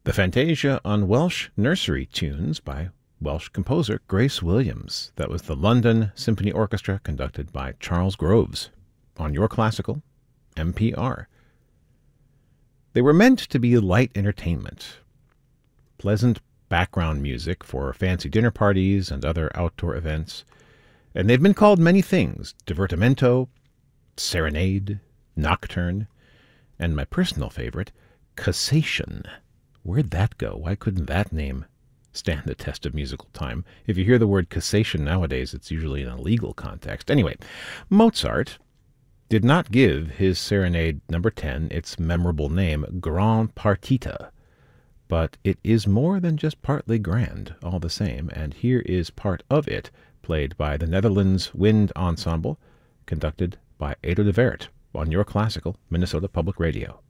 The Fantasia on Welsh Nursery Tunes by Welsh composer Grace Williams. That was the London Symphony Orchestra conducted by Charles Groves on Your Classical, NPR. They were meant to be light entertainment, pleasant background music for fancy dinner parties and other outdoor events, and they've been called many things: divertimento, serenade, nocturne, and my personal favorite, cassation. Where'd that go? Why couldn't that name stand the test of musical time? If you hear the word cassation nowadays, it's usually in a legal context. Anyway, Mozart did not give his Serenade No. 10 its memorable name, Grand Partita, but it is more than just partly grand, all the same, and here is part of it, played by the Netherlands Wind Ensemble, conducted by Ado de Wert on Your Classical, Minnesota Public Radio.